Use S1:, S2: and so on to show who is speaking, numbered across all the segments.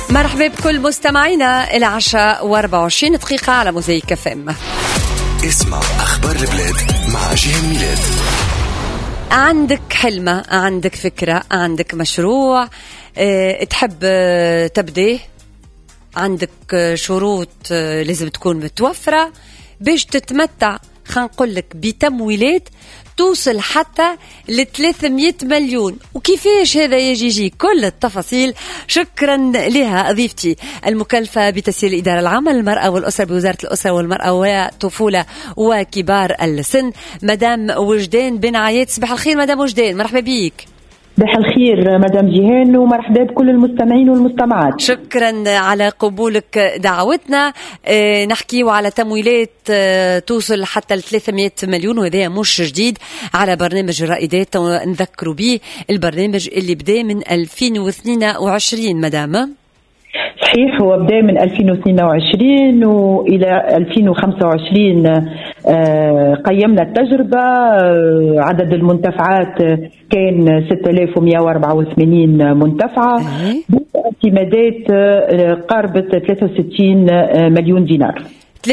S1: مرحبا بكل مستمعينا إلى 10:24 دقيقة على موزايك FM.
S2: اسمع أخبار البلاد مع جيهان ميلاد.
S1: عندك حلمة، عندك فكرة، عندك مشروع تحب تبديه، عندك شروط لازم تكون متوفرة باش تتمتع، خلينا نقول لك بتمويلات توصل حتى ل 300 مليون. وكيفاش هذا يا جيجي؟ كل التفاصيل شكرا لها ضيفتي المكلفة بتسيير الإدارة العامة للمرأة والأسر بوزارة الأسرة والمرأة والطفولة وكبار السن، مدام وجدان بن عياد. صباح الخير مدام وجدان، مرحبا بيك.
S3: صباح الخير مدام جيهان، ومرحبا بكل المستمعين والمستمعات.
S1: شكرا على قبولك دعوتنا. نحكي على تمويلات توصل حتى ل 300 مليون، وهذا مش جديد على برنامج الرائدات، نذكروا به البرنامج اللي بدا من 2022 مدام.
S3: صحيح، هو بدا من 2022 وإلى 2025 قيمنا التجربة. عدد المنتفعات كان 6184 منتفعة باعتمادات قاربة 63 مليون دينار.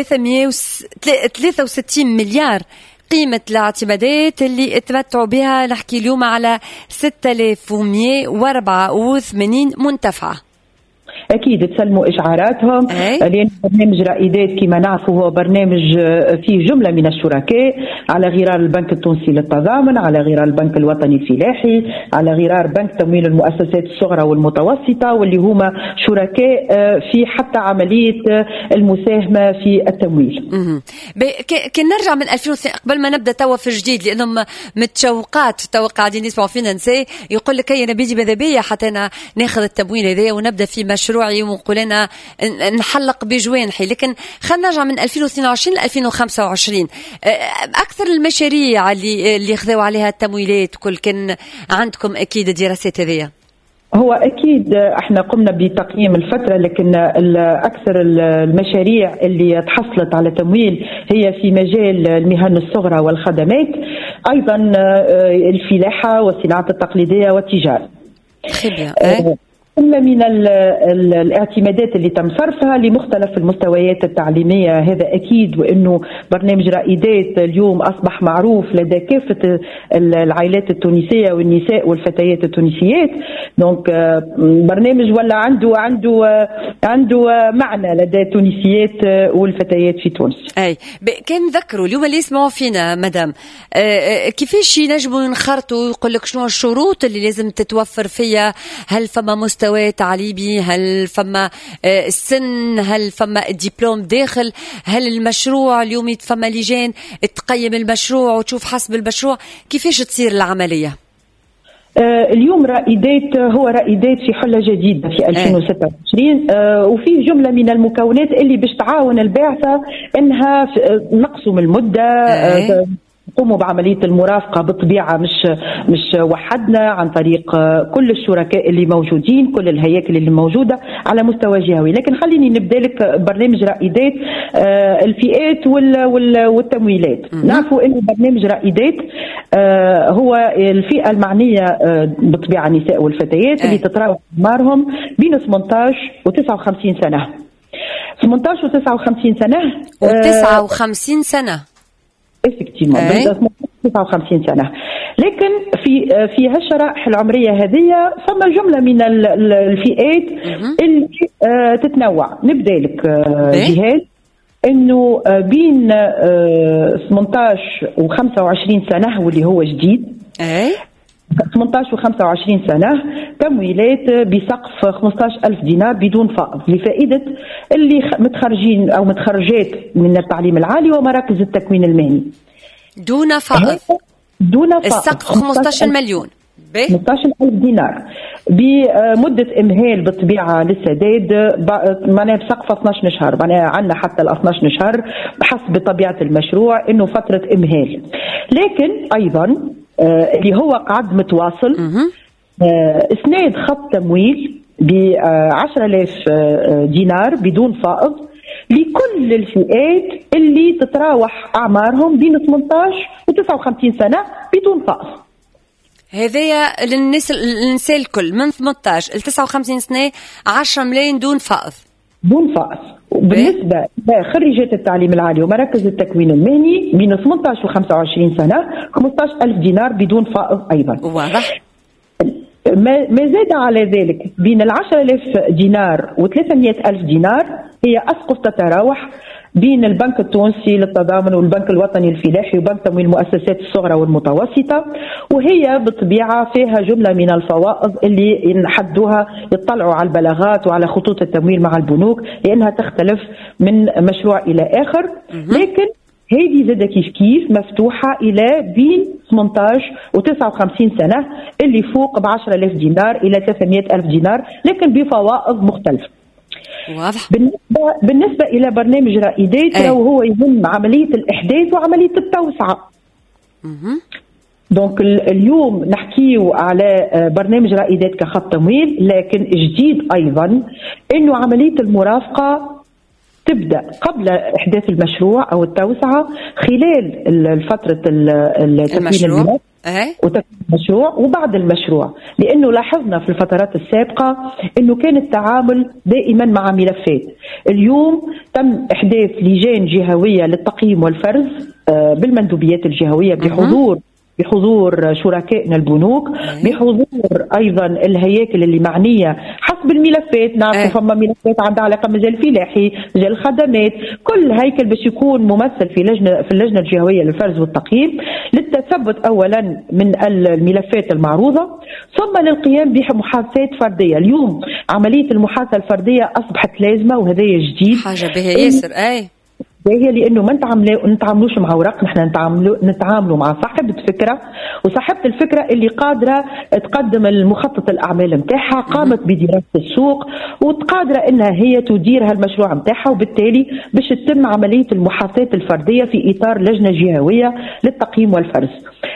S1: 63 مليار قيمة الاعتمادات اللي اتمتعوا بها. نحكي اليوم على 6184 منتفعة.
S3: أكيد تسلموا إشعاراتهم، لأن برنامج رائدات كما نعرفوا هو برنامج فيه جملة من الشركاء، على غرار البنك التونسي للتضامن، على غرار البنك الوطني الفلاحي، على غرار بنك تمويل المؤسسات الصغرى والمتوسطة، واللي هما شركاء في حتى عملية المساهمة في التمويل.
S1: كي نرجع من 2002 قبل ما نبدأ توا في الجديد، لأنهم متشوقات توا قاعدين يسمعوا فينا نساء يقول لك هيا نبيدي ماذا بيا حتى ناخذ التمويل هذا ونبدأ في مشروعي ونقول أنا نحلق بجوانحي. لكن خلينا نرجع من 2022 ل 2025. أكثر المشاريع اللي خذوا عليها التمويلات كل كان عندكم أكيد دراسات هذه.
S3: هو أكيد احنا قمنا بتقييم الفترة، لكن أكثر المشاريع اللي تحصلت على تمويل هي في مجال المهن الصغرى والخدمات، أيضا الفلاحة والصناعات التقليدية والتجارة. كل من الاعتمادات اللي تم صرفها لمختلف المستويات التعليمية، هذا أكيد، وأنه برنامج رائدات اليوم أصبح معروف لدى كافة العائلات التونسية والنساء والفتيات التونسيات. دونك برنامج ولا عنده معنى لدى التونسيات والفتيات في تونس.
S1: أي كان نذكروا اليوم اللي يسمعوا فينا مدام كيفاش ينجموا ينخرطوا، يقول لك شنو الشروط اللي لازم تتوفر فيها؟ هل فما مستوى تعليمي؟ هل فما السن؟ هل فما الدبلوم داخل؟ هل المشروع اليوم فما لجان تقيم المشروع وتشوف حسب المشروع كيفاش تصير العملية؟
S3: اليوم رائدات هو رائدات في حلة جديدة في 2026، وفيه جملة من المكونات اللي باش تعاون البعثة انها نقسم المدة، قوموا بعملية المرافقة بالطبيعة، مش وحدنا، عن طريق كل الشركاء اللي موجودين، كل الهياكل اللي موجودة على مستوى جهوي. لكن خليني نبدأ لك برنامج رائدات الفئات والتمويلات. نعرفوا أن برنامج رائدات هو الفئة المعنية بالطبيعة النساء والفتيات اللي تتراوح أعمارهم بين 18 و 59 سنة. 18 و 59 سنة
S1: و59 سنة
S3: effectivement 59 سنة. لكن في هالشرائح العمرية هذه فما جملة من الفئات اللي تتنوع. نبدأ لك جهاد انه بين 18 و 25 سنة واللي هو جديد، 18 و 25 سنة تمويلات بسقف 15,000 دينار بدون فائض لفائدة اللي متخرجين أو متخرجات من التعليم العالي ومراكز التكوين المهني
S1: دون فائض. السقف 15 مليون
S3: 15,000 دينار بمدة إمهال بالطبيعة للسداد، معناها بسقف 12 شهر، معناها عندنا حتى ال 12 شهر بحسب طبيعة المشروع إنه فترة إمهال. لكن أيضا اللي هو قعد متواصل اسناد خط تمويل ب10,000 دينار بدون فائض لكل الفئات اللي تتراوح أعمارهم بين 18 و 59 سنة بدون فائض.
S1: هذايا للنساء الكل من 18 ل 59 سنة 10 ملايين دون فائض.
S3: دون فائض. وبالنسبة لخريجات التعليم العالي ومراكز التكوين المهني من 18 و 25 سنة 15,000 دينار بدون فائض أيضا.
S1: واضح.
S3: ما زاد على ذلك بين 10,000 دينار و 300,000 دينار هي أسقف تتراوح بين البنك التونسي للتضامن والبنك الوطني الفلاحي وبنك تمويل المؤسسات الصغرى والمتوسطة، وهي بالطبيعة فيها جملة من الفوائض اللي نحدوها يطلعوا على البلاغات وعلى خطوط التمويل مع البنوك لأنها تختلف من مشروع إلى آخر. لكن هذه زادة كيف مفتوحة إلى بين 18 و 59 سنة اللي فوق ب10,000 دينار إلى 300,000 دينار لكن بفوائض مختلفة.
S1: واضح.
S3: بالنسبة إلى برنامج رائدات وهو يهم عملية الإحداث وعملية التوسعة. دونك اليوم نحكيه على برنامج رائدات كخط تمويل، لكن جديد أيضا إنه عملية المرافقة تبدأ قبل إحداث المشروع أو التوسعة خلال فترة
S1: المشروع
S3: وتكوين المشروع وبعد المشروع، لأنه لاحظنا في الفترات السابقة أنه كان التعامل دائما مع ملفات. اليوم تم إحداث لجان جهوية للتقييم والفرز بالمندوبيات الجهوية بحضور شركائنا البنوك، بحضور أيضا الهياكل اللي معنية حسب الملفات. نعرف فما ملفات عندها علاقة مجال الفلاحي، مجال الخدمات، كل هيكل باش يكون ممثل في اللجنة الجهوية للفرز والتقييم للتثبت أولا من الملفات المعروضة ثم للقيام بمحادثات فردية. اليوم عملية المحادثة الفردية أصبحت لازمة وهذا جديد
S1: حاجة بها ياسر.
S3: هي لانه ما نتعاملوش مع ورق، نحن نتعاملوا مع صاحبة فكرة، وصاحبة الفكرة اللي قادرة تقدم المخطط الأعمال متاعها، قامت بدراسة السوق وقادرة انها هي تدير هالمشروع متاعها، وبالتالي باش تتم عملية المحادثات الفردية في إطار لجنة جهوية للتقييم والفرز.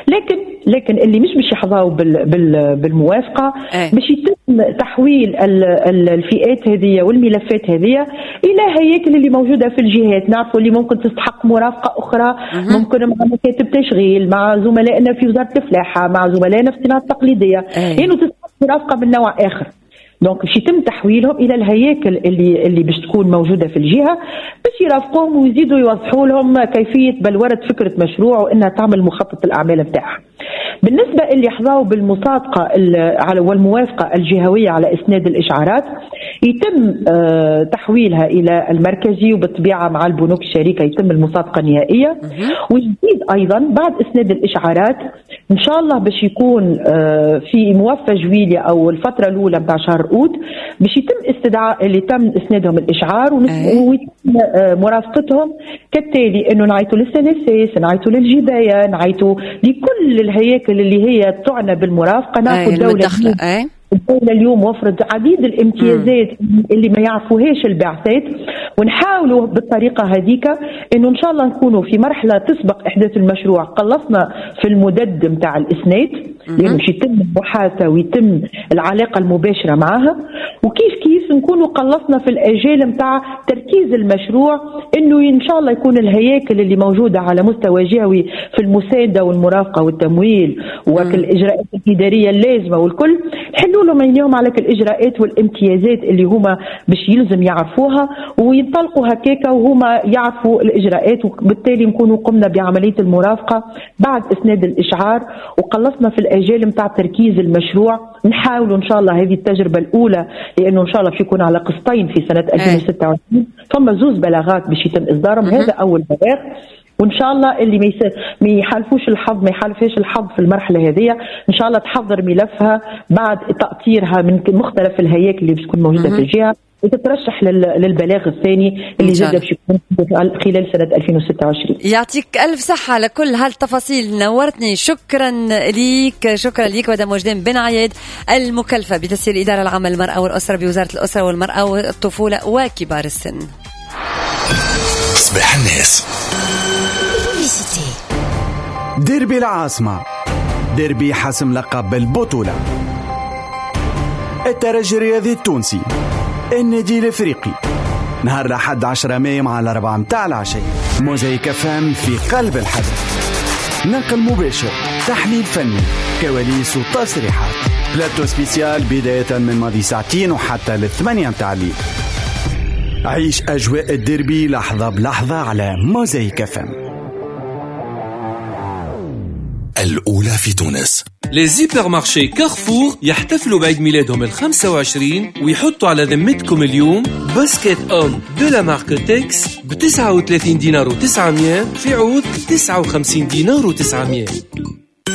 S3: لكن اللي مش يحظاوا بالموافقة باش يتم تحويل الفئات هذه والملفات هذه إلى هياكل اللي موجودة في الجهات. نعرفوا اللي ممكن تستحق مرافقة أخرى، ممكن مع مكاتب تشغيل، مع زملائنا في وزارة الفلاحة، مع زملائنا في الصناعة التقليدية، يعني تستحق مرافقة من نوع آخر. دونك باش يتم تحويلهم الى الهياكل اللي باش تكون موجوده في الجهه باش يرافقوهم ويزيدوا يوضحوا لهم كيفيه بلوره فكره مشروع وانها تعمل مخطط الاعمال نتاعها. بالنسبه اللي يحظوا بالمصادقه والموافقه الجهويه على اسناد الاشعارات يتم تحويلها الى المركزي، وبالطبيعه مع البنوك الشريكه يتم المصادقه النهائيه. ويزيد ايضا بعد اسناد الاشعارات ان شاء الله باش يكون في موفى جويليا او الفتره الاولى نتاع شهر اوت باش يتم استدعاء اللي تم اسنادهم الاشعار ويتم مرافقتهم كالتالي انه نعيطوا للسنسيس، نعيطوا للجبايه، نعيطوا لكل الهياكل اللي هي تعنى بالمرافقه. ناخذ الدوله اليوم وفرت عديد الامتيازات اللي ما يعرفوهاش البعثات، ونحاولوا بالطريقه هذيك انه ان شاء الله نكونوا في مرحله تسبق احداث المشروع قلصنا في المدد نتاع الاسناد، لانه باش يتم المحادثه ويتم العلاقه المباشره معها، وكيف نكونوا قلصنا في الاجال نتاع تركيز المشروع انه ان شاء الله يكون الهياكل اللي موجوده على مستوى جهوي في المسانده والمرافقه والتمويل والاجراءات الاداريه اللازمه والكل حلوا لهم عينيهم على الاجراءات والامتيازات اللي هما باش يلزم يعرفوها وينطلقوا هكاكا وهما يعرفوا الاجراءات، وبالتالي نكونوا قمنا بعمليه المرافقه بعد اسناد الاشعار وقلصنا في الاجال نتاع تركيز المشروع. نحاولوا ان شاء الله هذه التجربه الاولى لانه ان شاء الله باش يكون على قسطين في سنه 2026 ثم زوز بلاغات باش يتم اصدارهم. هذا اول بلاغ، وان شاء الله اللي ما يحالفوش الحظ ما يحالفش الحظ في المرحله هذه ان شاء الله تحضر ملفها بعد تاطيرها من مختلف الهياكل اللي باش تكون موجوده في الجهه وتترشح للبلاغ الثاني اللي جدا باش يكون خلال سنه 2026.
S1: يعطيك الف صحه على كل هالتفاصيل، نورتني. شكرا ليك مدام وجدان بن عياد المكلفه بتسيير الاداره العامه للمراه والاسره بوزاره الاسره والمراه والطفوله وكبار السن.
S2: صباح الناس.
S4: ديربي العاصمة، ديربي حسم لقب البطولة. الترجي الرياضي التونسي، النادي الافريقي، نهار الأحد 10 مايو مع 4 متاع العشية. موزايك فام في قلب الحدث، نقل مباشر تحليل فني، كواليس وتصريحات، بلاتو سبيسيال بداية من ماضي ساعتين وحتى 8 متاع الليل. عيش أجواء الديربي لحظة بلحظة على موزايك FM.
S2: الأولى في تونس.
S5: لي سوبر مارشي كارفور يحتفلوا بعيد ميلادهم ال25 ويحطوا على ذمتكم اليوم باسكيت أوم دو لا مارك تكس ب 39 دينار و900 في عوض 59 دينار و900.